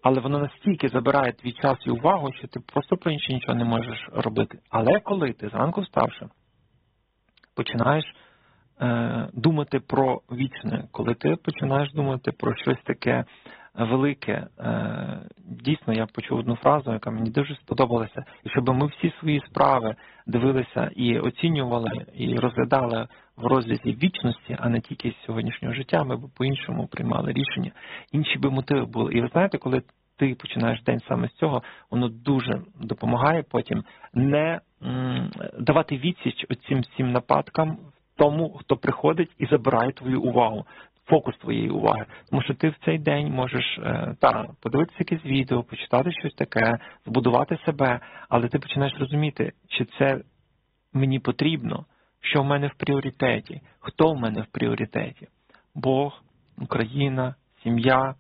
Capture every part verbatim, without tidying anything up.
але воно настільки забирає твій час і увагу, що ти просто про інше нічого не можеш робити. Але коли ти зранку вставши, починаєш е, думати про вічне, коли ти починаєш думати про щось таке велике, е, дійсно я почув одну фразу, яка мені дуже сподобалася, і щоб ми всі свої справи дивилися і оцінювали, і розглядали в розрізі вічності, а не тільки з сьогоднішнього життя, ми б по-іншому приймали рішення, інші би мотиви були. І ви знаєте, коли ти починаєш день саме з цього, воно дуже допомагає потім не м, давати відсіч оцим всім нападкам тому, хто приходить і забирає твою увагу, фокус твоєї уваги. Тому що ти в цей день можеш е, та, подивитися якесь відео, почитати щось таке, збудувати себе, але ти починаєш розуміти, чи це мені потрібно, що в мене в пріоритеті, хто в мене в пріоритеті. Бог, Україна, сім'я,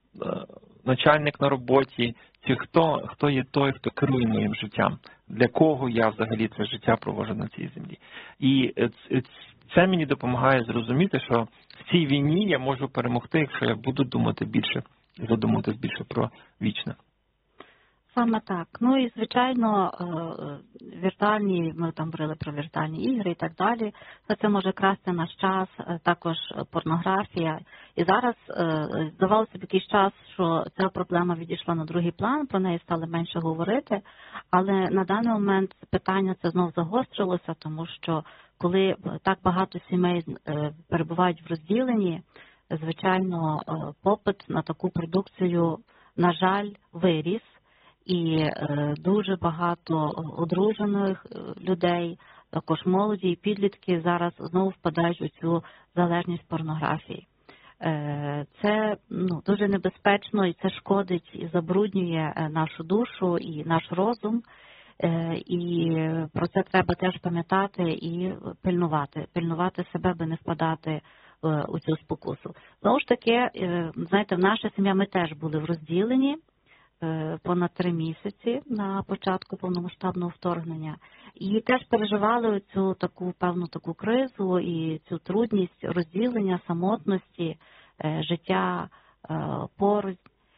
начальник на роботі, чи хто, хто є той, хто керує моїм життям, для кого я взагалі це життя проводжу на цій землі. І це мені допомагає зрозуміти, що в цій війні я можу перемогти, якщо я буду думати більше, задумуватись більше про вічне. Саме так. Ну і, звичайно, віртуальні, ми там говорили про віртуальні ігри і так далі, це може красти наш час, також порнографія. І зараз здавалося б якийсь час, що ця проблема відійшла на другий план, про неї стали менше говорити, але на даний момент питання це знов загострилося, тому що коли так багато сімей перебувають в розділенні, звичайно, попит на таку продукцію, на жаль, виріс. І е, дуже багато одружених людей, також молоді і підлітки зараз знову впадають у цю залежність порнографії. Е, це ну, дуже небезпечно і це шкодить і забруднює нашу душу і наш розум. Е, і про це треба теж пам'ятати і пильнувати. Пильнувати себе, аби не впадати е, у цю спокусу. Знову ж таки, е, знаєте, в наша сім'я ми теж були в розділенні понад три місяці на початку повномасштабного вторгнення. І теж переживали цю таку певну таку кризу і цю трудність розділення, самотності, життя поруч.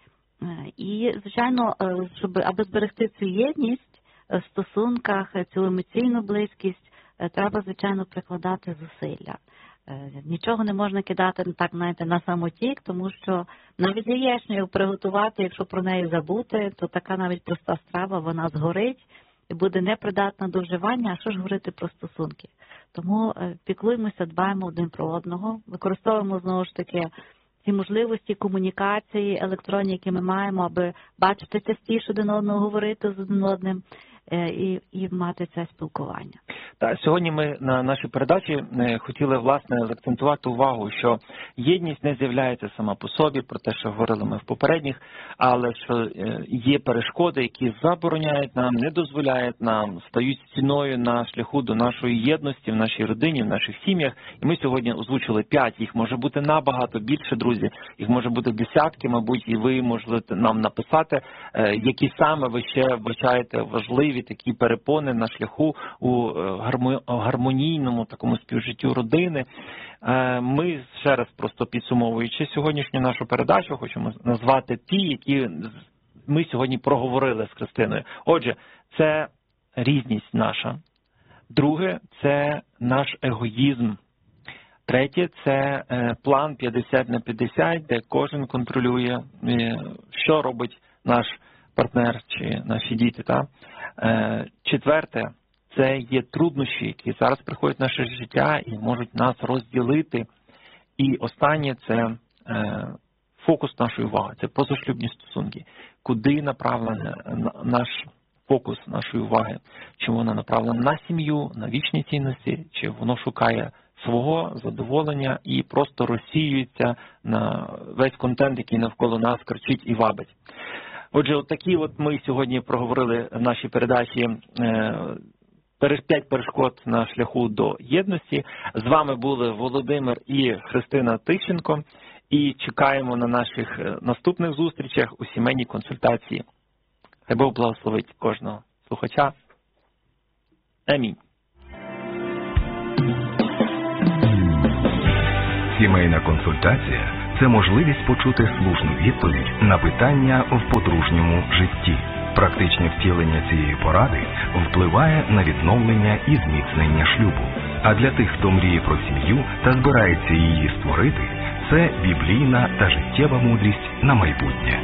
І, звичайно, щоб аби зберегти цю єдність в стосунках, цю емоційну близькість, треба, звичайно, прикладати зусилля. Нічого не можна кидати так, знаєте, на самотік, тому що навіть яєчню приготувати, якщо про неї забути, то така навіть проста страва, вона згорить і буде непридатна до вживання, а що ж говорити про стосунки. Тому піклуємося, дбаємо один про одного, використовуємо знову ж таки ці можливості комунікації електронні, які ми маємо, аби бачити частіше один одного, говорити з один одним і, і мати це спілкування. Та, сьогодні ми на нашій передачі хотіли, власне, заакцентувати увагу, що єдність не з'являється сама по собі, про те, що говорили ми в попередніх, але що є перешкоди, які забороняють нам, не дозволяють нам, стають стіною на шляху до нашої єдності в нашій родині, в наших сім'ях. І ми сьогодні озвучили п'ять, їх може бути набагато більше, друзі, їх може бути десятки, мабуть, і ви можете нам написати, які саме ви ще вбачаєте важливі такі перепони на шляху у гармонійному такому співжиттю родини. Ми, ще раз просто підсумовуючи сьогоднішню нашу передачу, хочемо назвати ті, які ми сьогодні проговорили з Христиною. Отже, це різність наша. Друге – це наш егоїзм. Третє – це план п'ятдесят на п'ятдесят, де кожен контролює, що робить наш партнер чи наші діти. Та? Четверте – це є труднощі, які зараз приходять в наше життя і можуть нас розділити. І останнє – це фокус нашої уваги, це позашлюбні стосунки. Куди направлений наш фокус нашої уваги? Чи вона направлена на сім'ю, на вічні цінності, чи воно шукає свого задоволення і просто розсіюється на весь контент, який навколо нас кричить і вабить. Отже, от такі от ми сьогодні проговорили в нашій передачі п'ять перешкод на шляху до єдності. З вами були Володимир і Христина Тищенко. І чекаємо на наших наступних зустрічах у сімейній консультації. Хай Бог благословить кожного слухача. Амінь. Сімейна консультація це можливість почути слушну відповідь на питання в подружньому житті. Практичне втілення цієї поради впливає на відновлення і зміцнення шлюбу. А для тих, хто мріє про сім'ю та збирається її створити, це біблійна та життєва мудрість на майбутнє.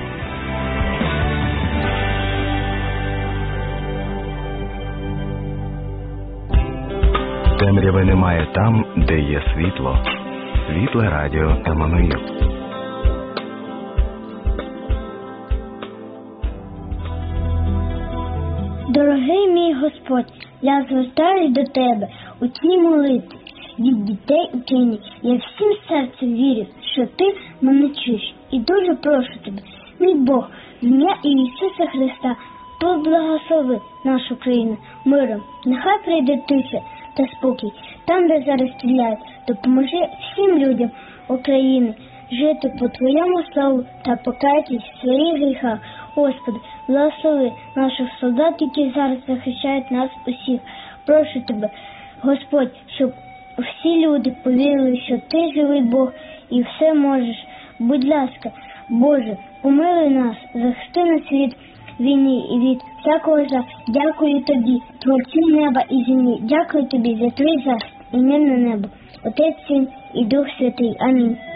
Темряви немає там, де є світло. Світле радіо Еммануїл. Дорогий мій Господь, я звертаюсь до Тебе у цій молитві від дітей учені. Я всім серцем вірю, що Ти мене чуєш. І дуже прошу Тебе, мій Бог, в ім'я Ісуса Христа, поблагослови нашу країну миром. Нехай прийде тиша та спокій там, де зараз стріляють. Допоможи всім людям України жити по Твоєму слову та покаятись в своїх гріхах. Господи, благослови наших солдат, які зараз захищають нас усіх. Прошу Тебе, Господь, щоб всі люди повірили, що Ти живий Бог і все можеш. Будь ласка, Боже, помилуй нас, захисти нас від війни і від всякого зла. Дякую Тобі, Творцю неба і землі. Дякую Тобі за Твій захист і мир на небо. Отець, Син і Дух Святий. Амінь.